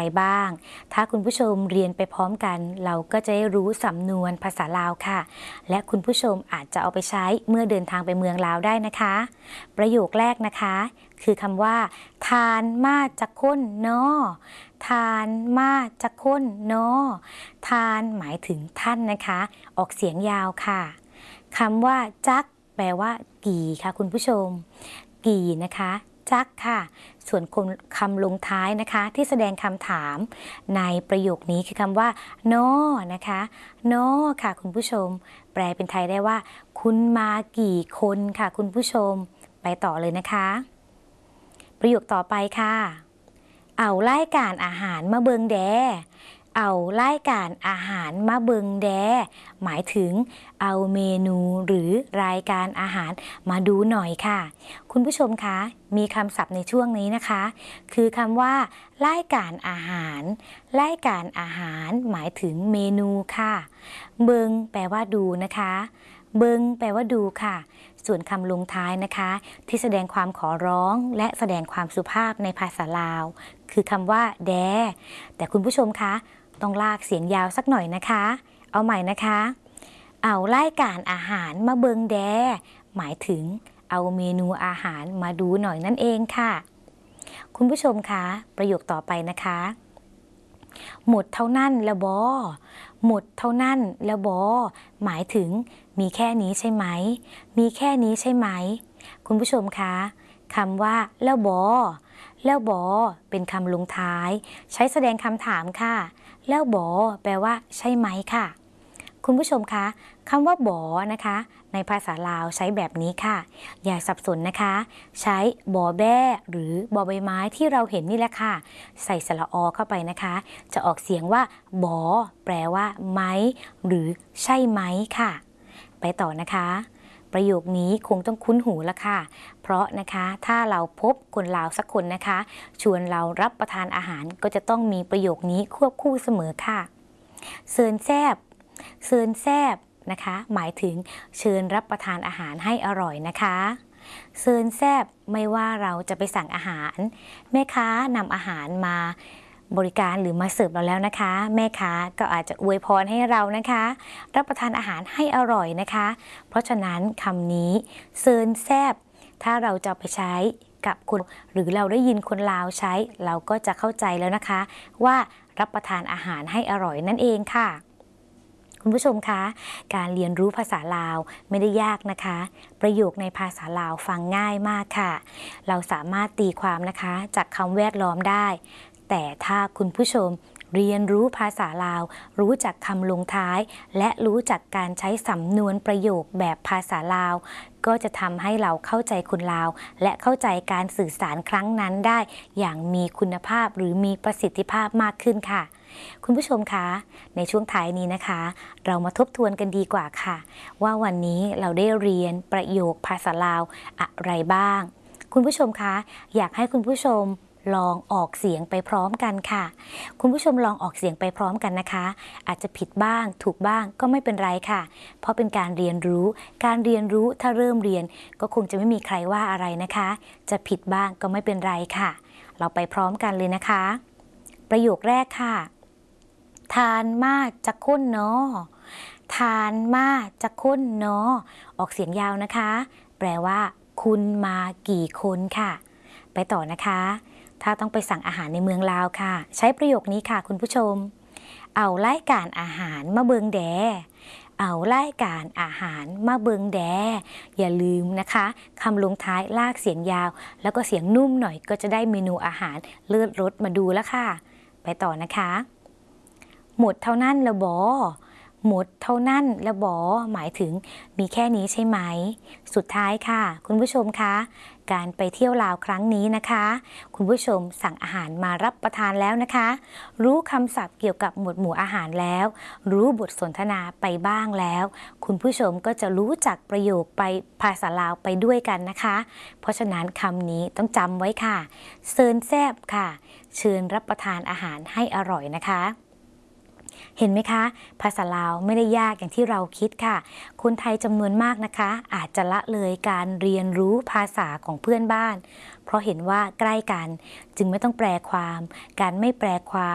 บ้างถ้าคุณผู้ชมเรียนไปพร้อมกันเราก็จะได้รู้สำนวนภาษาลาวค่ะและคุณผู้ชมอาจจะเอาไปใช้เมื่อเดินทางไปเมืองลาวได้นะคะประโยคแรกนะคะคือคำว่าทานมาจากคนนอทานมาจากคนนอทานหมายถึงท่านนะคะออกเสียงยาวค่ะคำว่าจักแปลว่ากี่ค่ะคุณผู้ชมกี่นะคะจักค่ะส่วนคำลงท้ายนะคะที่แสดงคำถามในประโยคนี้คือคำว่านอนะคะนอค่ะคุณผู้ชมแปลเป็นไทยได้ว่าคุณมากี่คนค่ะคุณผู้ชมไปต่อเลยนะคะประโยคต่อไปค่ะเอารายการอาหารมาเบิงแดเอารายการอาหารมาเบิงแดหมายถึงเอาเมนูหรือรายการอาหารมาดูหน่อยค่ะคุณผู้ชมคะมีคำศัพท์ในช่วงนี้นะคะคือคำว่ารายการอาหารรายการอาหารหมายถึงเมนูค่ะเบิงแปลว่าดูนะคะเบิงแปลว่าดูค่ะส่วนคำลงท้ายนะคะที่แสดงความขอร้องและแสดงความสุภาพในภาษาลาวคือคำว่าแดแต่คุณผู้ชมคะต้องลากเสียงยาวสักหน่อยนะคะเอาใหม่นะคะเอารายการอาหารมาเบิงแดหมายถึงเอาเมนูอาหารมาดูหน่อยนั่นเองค่ะคุณผู้ชมคะประโยคต่อไปนะคะหมดเท่านั้นแล้วบอหมดเท่านั้นแล้วบอหมายถึงมีแค่นี้ใช่ไหมมีแค่นี้ใช่ไหมคุณผู้ชมคะคำว่าแล้วบอแล้วบอเป็นคำลงท้ายใช้แสดงคำถามค่ะแล้วบอแปลว่าใช่ไหมค่ะคุณผู้ชมคะคำว่าบอนะคะในภาษาลาวใช้แบบนี้ค่ะอย่าสับสนนะคะใช้บอแบ้หรือบอใบไม้ที่เราเห็นนี่แหละค่ะใส่สระอเข้าไปนะคะจะออกเสียงว่าบอแปลว่าไหมหรือใช่ไหมค่ะไปต่อนะคะประโยคนี้คงต้องคุ้นหูละค่ะเพราะนะคะถ้าเราพบคนลาวสักคนนะคะชวนเรารับประทานอาหารก็จะต้องมีประโยคนี้ควบคู่เสมอค่ะเซินแซบเซินแซบนะคะหมายถึงเชิญรับประทานอาหารให้อร่อยนะคะเซินแซบไม่ว่าเราจะไปสั่งอาหารแม่ค้านำอาหารมาบริการหรือมาเสิร์ฟเราแล้วนะคะแม่ค้าก็อาจจะอวยพรให้เรานะคะรับประทานอาหารให้อร่อยนะคะเพราะฉะนั้นคำนี้เซินแซบถ้าเราจะไปใช้กับคนหรือเราได้ยินคนลาวใช้เราก็จะเข้าใจแล้วนะคะว่ารับประทานอาหารให้อร่อยนั่นเองค่ะคุณผู้ชมคะการเรียนรู้ภาษาลาวไม่ได้ยากนะคะประโยคในภาษาลาวฟังง่ายมากค่ะเราสามารถตีความนะคะจากคำแวดล้อมได้แต่ถ้าคุณผู้ชมเรียนรู้ภาษาลาวรู้จักคำลงท้ายและรู้จักการใช้สำนวนประโยคแบบภาษาลาวก็จะทำให้เราเข้าใจคนลาวและเข้าใจการสื่อสารครั้งนั้นได้อย่างมีคุณภาพหรือมีประสิทธิภาพมากขึ้นค่ะคุณผู้ชมคะในช่วงท้ายนี้นะคะเรามาทบทวนกันดีกว่าค่ะว่าวันนี้เราได้เรียนประโยคภาษาลาวอะไรบ้างคุณผู้ชมคะอยากให้คุณผู้ชมลองออกเสียงไปพร้อมกันค่ะคุณผู้ชมลองออกเสียงไปพร้อมกันนะคะอาจจะผิดบ้างถูกบ้างก็ไม่เป็นไรค่ะเพราะเป็นการเรียนรู้ถ้าเริ่มเรียนก็คงจะไม่มีใครว่าอะไรนะคะจะผิดบ้างก็ไม่เป็นไรค่ะเราไปพร้อมกันเลยนะคะประโยคแรกค่ะทานมาจะค้นเนาะทานมาจะค้นเนาะออกเสียงยาวนะคะแปลว่าคุณมากี่คนค่ะไปต่อนะคะถ้าต้องไปสั่งอาหารในเมืองลาวค่ะใช้ประโยคนี้ค่ะคุณผู้ชมเอารายการอาหารมาเบิงแดเอารายการอาหารมาเบิงแดอย่าลืมนะคะคำลงท้ายลากเสียงยาวแล้วก็เสียงนุ่มหน่อยก็จะได้เมนูอาหารเลิศรสมาดูแล้วค่ะไปต่อนะคะหมดเท่านั้นละบอหมดเท่านั้นละบอหมายถึงมีแค่นี้ใช่ไหมสุดท้ายค่ะคุณผู้ชมคะการไปเที่ยวลาวครั้งนี้นะคะคุณผู้ชมสั่งอาหารมารับประทานแล้วนะคะรู้คำศัพท์เกี่ยวกับหมวดหมู่อาหารแล้วรู้บทสนทนาไปบ้างแล้วคุณผู้ชมก็จะรู้จักประโยคไปภาษาลาวไปด้วยกันนะคะเพราะฉะนั้นคำนี้ต้องจำไว้ค่ะเซินแซบค่ะเชิญรับประทานอาหารให้อร่อยนะคะเห็นไหมคะภาษาลาวไม่ได้ยากอย่างที่เราคิดค่ะคนไทยจำนวนมากนะคะอาจจะละเลยการเรียนรู้ภาษาของเพื่อนบ้านเพราะเห็นว่าใกล้กันจึงไม่ต้องแปลความการไม่แปลความ